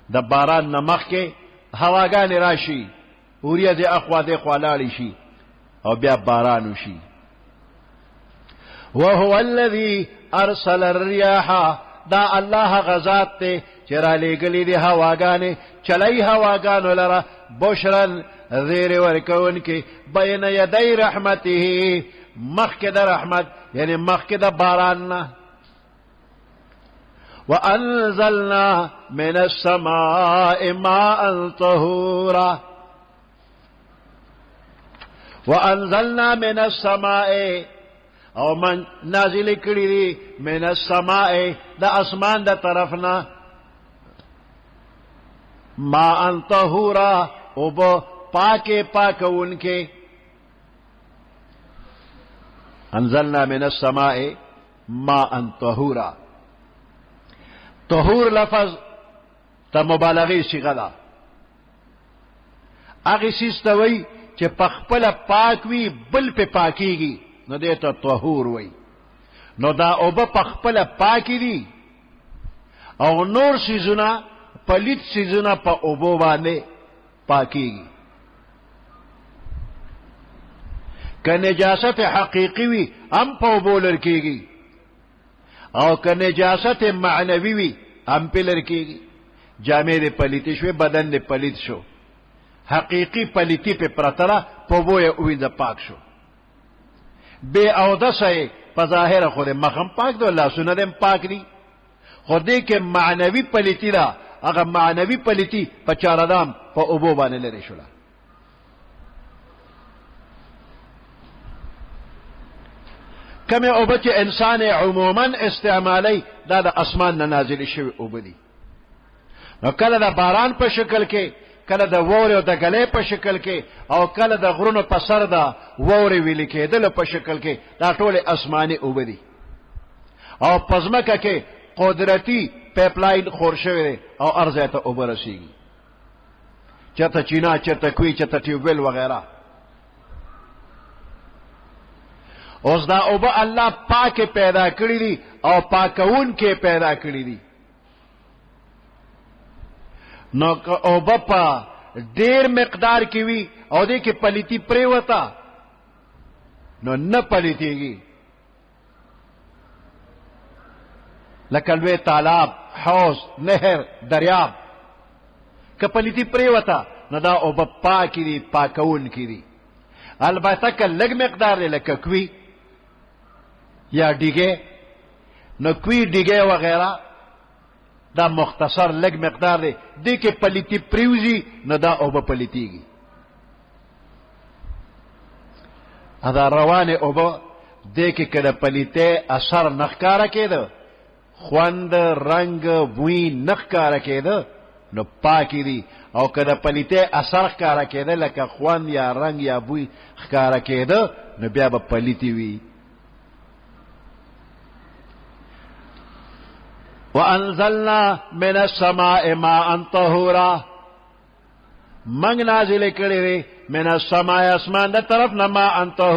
د باران نه مخکې هواګانې راشي، وریځې اخوا دېخوا لاړې شي او بیا باران وشي. وهو الذي ارسل الرياح، دا الله غزات ته چې را لېږلي دي هواګانې، چلی هواګانو لره بشرا زیر ورکوونکې بین یدی رحمته، مخکې د رحمت یعنی مخکې د باران نه. وانزلنا من السماء ماء طهورا، وانزلنا من السماء او من نازل کړي دي من السماء د اسمان د طرفنا ماء طهورا او بو پاکه پاکونکه. انزلنا من السماء ماء طهورا، طهور لفظ تا مبالغه صيغه ده، هغه سیستوي چې پخپل پاک وي بل په پاکيږي نو دته طهور وي. نو دا او په پخپل پاکي دي او نور سيزونه پلیت سيزونه په اوبو باندې پاکيږي. که نجاست حقیقی وي هم په اوبو لرکیږي او که نجاست معنوي وي هم په لرکیږي. جامې دې پلیت شوې، بدن دې پلیت شو، حقیقی پلیتی په پرتره په اوبو یې وینځه پاک شو. بے اودسه په ظاهر خو دې مخم پاک دی، لاسونه دې پاک دي، خو دې کې معنوي پلیتی ده. هغه معنوي پلیتی په چاردام په اوبو باندې لري شوله. کمه اوبه چې انسان عموما استعمالی دا د اسمان نه نازل شوی اوبه دي. نو کله د باران په شکل کې، کله د وورې او د غلې په شکل کې، او کله د غرونو په سر د وورې ویل کېدل په شکل کې، دا ټول اسماني اوبه دي. او پزمکه کې قدرتی پیپلاین خور شوی دی او ارزه ته اوبه رسیږي، چرته چینا، چرته کوی، چرته ټیوبویل وغیرہ. اوس دا اوبه الله پاک پیدا کړی دي او پاکون کې پیدا کړی دي. نو اوبه په ډیر مقدار کې وي او دې کې پلیتی پریوتا نو نه پلیتیږي. لکه لوی تالاب، حوض، نهر، دریاب، که پلیتی پریوتا نو دا اوبه پاکی دي، پاکون کی دي. البته که لږ مقدار دی لکه کوي یا ډیګې، نو کوي ډیګې وغیرہ دا مختصر لږ مقدار دی، دې کې پلیتی پریوزي نو دا اوبه پلیتیږي. ادا روانه اوبه دې کې کله پلیته اثر نخکاره کېده، خوند رنگ بوی نخکاره کېده نو پاکی دي. او کله پلیته اثر ښکاره کېده لکه خوند یا رنگ یا بوی ښکاره کېده نو بیا به پلیتی وي. وانزلنا من السماء ماء طهورا، منگ نازل کړي من السماء اسمان د طرف نه ماء طهورا